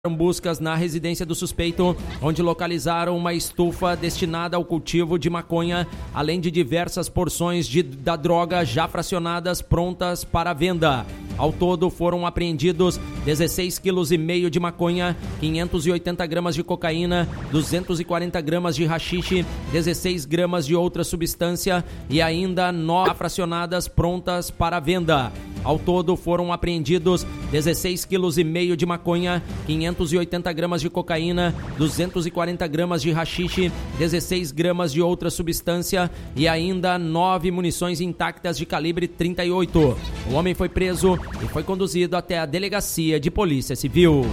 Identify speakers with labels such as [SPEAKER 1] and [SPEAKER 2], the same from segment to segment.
[SPEAKER 1] buscas na residência do suspeito, onde localizaram uma estufa destinada ao cultivo de maconha, além de diversas porções da droga já fracionadas prontas para venda. Ao todo foram apreendidos 16,5 kg de maconha, 580 gramas de cocaína, 240 gramas de haxixe, 16 gramas de outra substância e ainda 9 fracionadas prontas para venda. Ao todo foram apreendidos 16,5 kg de maconha, 580 gramas de cocaína, 240 gramas de haxixe, 16 gramas de outra substância e ainda 9 munições intactas de calibre 38. O homem foi preso e foi conduzido até a delegacia de polícia civil.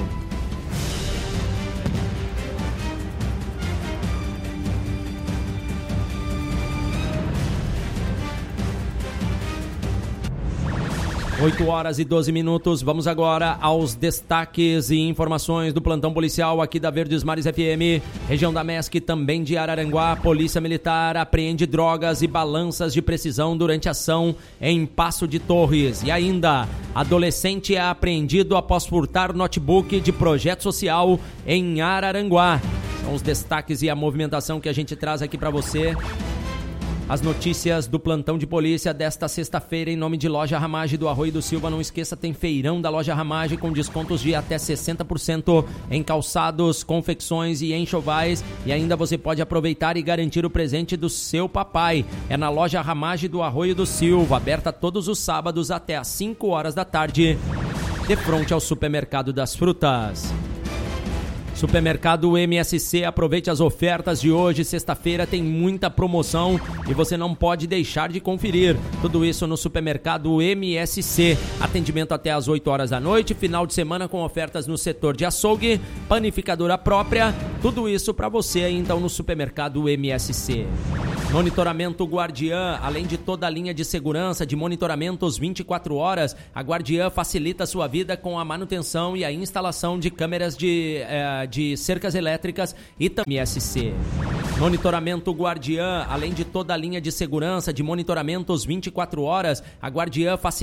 [SPEAKER 1] Oito horas e 12 minutos, vamos agora aos destaques e informações do plantão policial aqui da Verdes Mares FM, região da MESC, também de Araranguá. Polícia Militar apreende drogas e balanças de precisão durante ação em Passo de Torres. E ainda, adolescente é apreendido após furtar notebook de projeto social em Araranguá. São os destaques e a movimentação que a gente traz aqui para você. As notícias do plantão de polícia desta sexta-feira em nome de Loja Ramage do Arroio do Silva. Não esqueça, tem feirão da Loja Ramage com descontos de até 60% em calçados, confecções e enxovais. E ainda você pode aproveitar e garantir o presente do seu papai. É na Loja Ramage do Arroio do Silva, aberta todos os sábados até às 5 horas da tarde, de frente ao Supermercado das Frutas. Supermercado MSC, aproveite as ofertas de hoje, sexta-feira tem muita promoção e você não pode deixar de conferir. Tudo isso no Supermercado MSC, atendimento até às 8 horas da noite, final de semana com ofertas no setor de açougue, panificadora própria, tudo isso para você então no Supermercado MSC. Monitoramento Guardiã, além de toda a linha de segurança de monitoramentos 24 horas, a Guardiã facilita a sua vida com a manutenção e a instalação de câmeras de cercas elétricas e também MSC. Monitoramento Guardiã, além de toda a linha de segurança de monitoramentos 24 horas, a Guardiã facilita